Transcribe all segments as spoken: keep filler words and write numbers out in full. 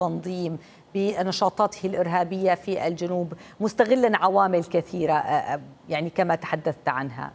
التنظيم بنشاطاته الإرهابية في الجنوب مستغلا عوامل كثيرة يعني كما تحدثت عنها؟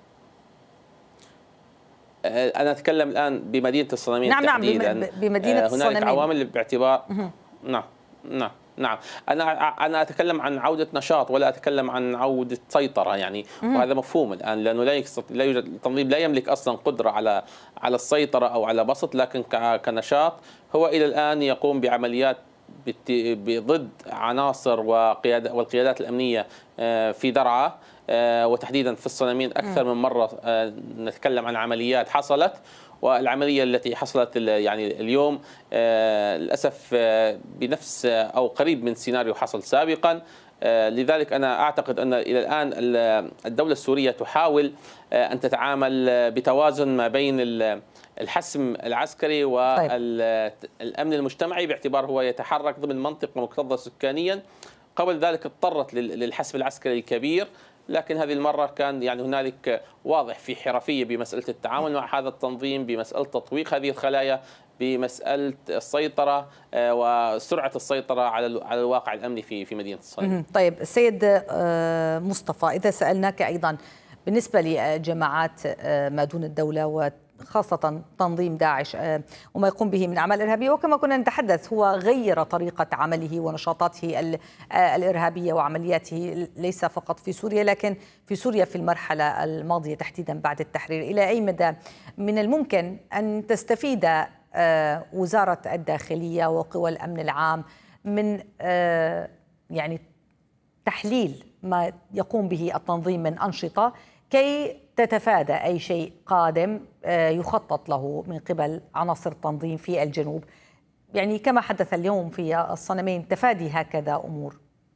أنا أتكلم الآن بمدينة الصنمين نعم تحديدا. نعم بمدينة الصنمين. هنالك عوامل باعتبار نعم نعم نعم أنا أنا أتكلم عن عودة نشاط ولا أتكلم عن عودة سيطرة يعني، وهذا مفهوم الآن لأنه لا لا يوجد التنظيم لا يملك أصلا قدرة على على السيطرة أو على بسط، لكن كنشاط هو إلى الآن يقوم بعمليات ضد عناصر وقيادة والقيادات الأمنية في درعا وتحديدا في الصنمين. أكثر من مرة نتكلم عن عمليات حصلت، والعملية التي حصلت يعني اليوم للأسف بنفس أو قريب من سيناريو حصل سابقا. لذلك أنا أعتقد أن إلى الآن الدولة السورية تحاول أن تتعامل بتوازن ما بين الحسم العسكري والأمن المجتمعي، باعتبار هو يتحرك ضمن منطقة مكتظة سكانيا. قبل ذلك اضطرت للحسم العسكري الكبير، لكن هذه المرة كان يعني هنالك واضح في حرفية بمسألة التعامل مع هذا التنظيم، بمسألة تطويق هذه الخلايا، بمسألة السيطرة وسرعة السيطرة على على الواقع الأمني في في مدينة الصنمين. طيب السيد مصطفى، إذا سألناك أيضا بالنسبة لجماعات ما دون الدولة وخاصة تنظيم داعش وما يقوم به من أعمال إرهابية، وكما كنا نتحدث هو غير طريقة عمله ونشاطاته الإرهابية وعملياته ليس فقط في سوريا لكن في سوريا في المرحلة الماضية تحديدا بعد التحرير. إلى أي مدى من الممكن أن تستفيد وزارة الداخلية وقوى الأمن العام من يعني تحليل ما يقوم به التنظيم من أنشطة كي تتفادى أي شيء قادم يخطط له من قبل عناصر التنظيم في الجنوب، يعني كما حدث اليوم في الصنمين، تفادي هكذا أمور؟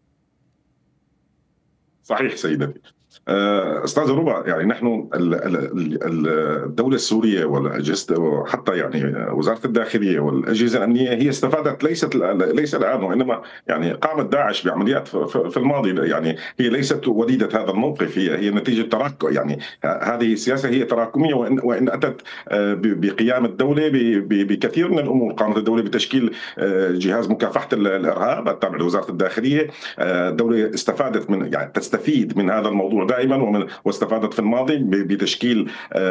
صحيح سيدتي. استاذ ربع، يعني نحن الدوله السوريه والاجهزه وحتى يعني وزاره الداخليه والاجهزه الامنيه هي استفادت ليست ليس الان وانما يعني قامت داعش بعمليات في الماضي، يعني هي ليست وليده هذا الموقف، هي هي نتيجه تراكم، يعني هذه السياسه هي تراكميه، وان وان اتت بقيام الدوله بكثير من الامور. قامت الدوله بتشكيل جهاز مكافحه الارهاب التابع لوزاره الداخليه. الدوله استفادت من يعني تستفيد من هذا الموضوع دائما، ومن واستفادت في الماضي بتشكيل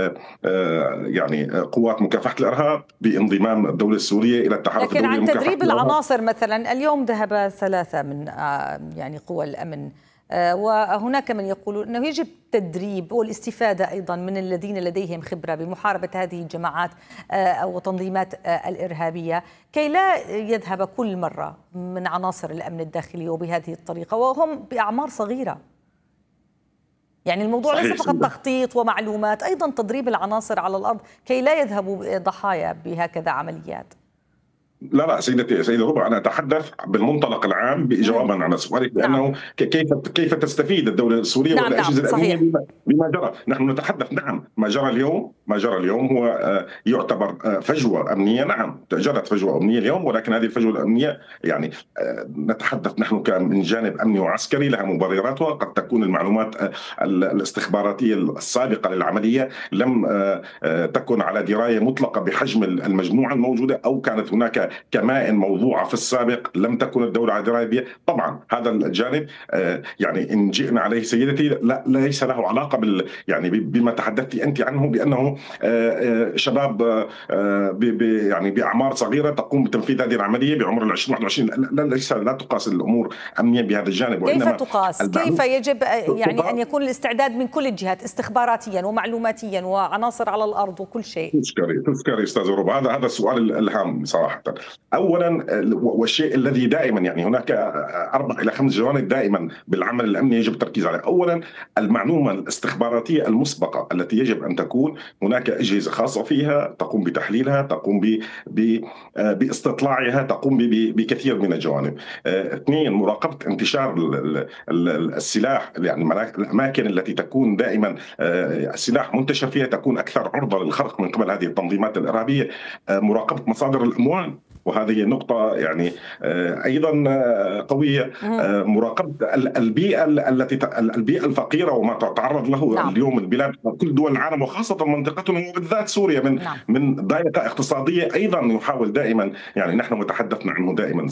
يعني قوات مكافحه الارهاب بانضمام الدوله السوريه الى التحالف الدولي لكن عن تدريب العناصر مثلا اليوم ذهب ثلاثه من يعني قوى الامن، وهناك من يقول انه يجب تدريب والاستفاده ايضا من الذين لديهم خبره بمحاربه هذه الجماعات او تنظيمات الارهابيه كي لا يذهب كل مره من عناصر الامن الداخلي وبهذه الطريقه وهم باعمار صغيره. يعني الموضوع ليس فقط تخطيط ومعلومات، أيضا تدريب العناصر على الأرض كي لا يذهبوا ضحايا بهكذا عمليات. لا لا سيدتي سيدة ربع، أنا أتحدث بالمنطلق العام بجوابا على سؤالك بأنه نعم. كيف كيف تستفيد الدولة السورية نعم والأجهزة نعم الأمنية بما, بما جرى. نحن نتحدث نعم ما جرى اليوم ما جرى اليوم هو يعتبر فجوة أمنية. نعم جرت فجوة أمنية اليوم، ولكن هذه الفجوة الأمنية يعني نتحدث نحن من جانب أمني وعسكري لها مبرراتها. قد تكون المعلومات الاستخباراتية السابقة للعملية لم تكن على دراية مطلقة بحجم المجموعة الموجودة، أو كانت هناك كمائن موضوعة في السابق لم تكن الدولة على دراية بها. طبعا هذا الجانب يعني إن جئنا عليه سيدتي لا ليس له علاقة بال يعني بما تحدثت أنت عنه بأنه شباب يعني بأعمار صغيرة تقوم بتنفيذ هذه العملية بعمر العشرين واحد وعشرين. لا ليس لا تقاس الأمور أمنيا بهذا الجانب. كيف تقاس؟ كيف يجب يعني أن يكون الاستعداد من كل الجهات استخباراتيا ومعلوماتيا وعناصر على الأرض وكل شيء؟ تذكري تذكري أستاذ ربع، هذا هذا السؤال الهام صراحة. اولا والشيء الذي دائما يعني هناك اربع الى خمس جوانب دائما بالعمل الامني يجب التركيز عليها. اولا المعلومه الاستخباراتيه المسبقه التي يجب ان تكون هناك اجهزه خاصه فيها تقوم بتحليلها، تقوم ب باستطلاعها، تقوم بكثير من الجوانب. اثنين مراقبه انتشار السلاح، يعني الاماكن التي تكون دائما السلاح منتشر فيها تكون اكثر عرضه للخرق من قبل هذه التنظيمات الارهابيه. مراقبه مصادر الاموال، وهذه نقطة يعني أيضا قوية. مراقبة البيئة التي البيئة الفقيرة وما تتعرض له نعم. اليوم البلاد كل دول العالم وخاصة منطقتنا وبالذات سوريا من نعم. من ضائقة اقتصادية أيضا يحاول دائما، يعني نحن متحدثنا عنه دائما